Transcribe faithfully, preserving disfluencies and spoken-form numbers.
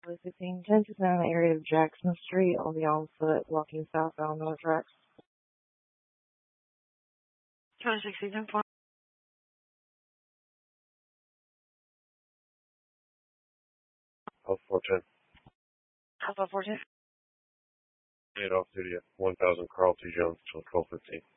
Police fifteen ten is now in the area of Jackson Street. I'll be on foot walking southbound on the tracks. twenty-six ten four. Alpha four ten. Alpha four ten. Made off duty at one thousand Carl T. Jones till twelve fifteen.